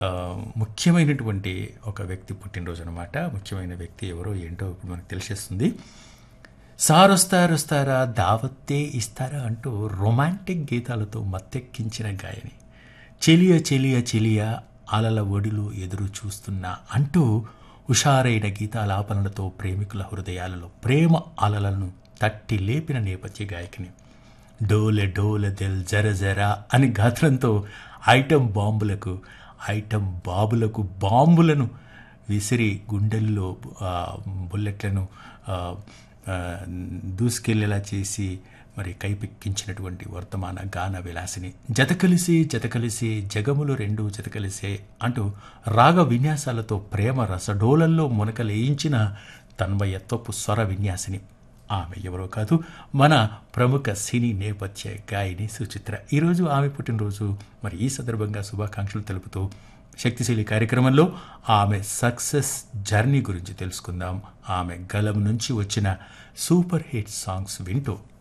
ముఖ్యమైనటువంటి ఒక వ్యక్తి పుట్టినరోజు అనమాట. ముఖ్యమైన వ్యక్తి ఎవరో ఏంటో ఇప్పుడు మనకు తెలిసేస్తుంది. సారొస్తారొస్తారా దావత్తే ఇస్తారా అంటూ రొమాంటిక్ గీతాలతో మత్తెక్కించిన గాయని. చెలియ చెలియ చెలియ అలల ఒడిలో ఎదురు చూస్తున్నా అంటూ హుషారైన గీతాలాపనలతో ప్రేమికుల హృదయాలలో ప్రేమ అలలను తట్టి లేపిన నేపథ్య గాయకిని. డోలె డోలె దెల్ జర జరా అని గాత్రంతో ఐటం బాబులకు బాంబులను విసిరి గుండెల్లో బుల్లెట్లను దూసుకెళ్లేలా చేసి మరి కైపెక్కించినటువంటి వర్తమాన గాన విలాసిని. జతకలిసి జగములు రెండు జతకలిసే అంటూ రాగ విన్యాసాలతో ప్రేమ రసడోలల్లో మునకలేయించిన తన్మయత్వపు స్వర విన్యాసిని. ఆమె ఎవరో కాదు, మన ప్రముఖ సినీ నేపథ్య గాయని సుచిత్ర. ఈరోజు ఆమె పుట్టినరోజు. మరి ఈ సందర్భంగా శుభాకాంక్షలు తెలుపుతూ శక్తిశీలి కార్యక్రమంలో ఆమె సక్సెస్ జర్నీ గురించి తెలుసుకుందాం. ఆమె గలం నుంచి వచ్చిన సూపర్ హిట్ సాంగ్స్ వింటూ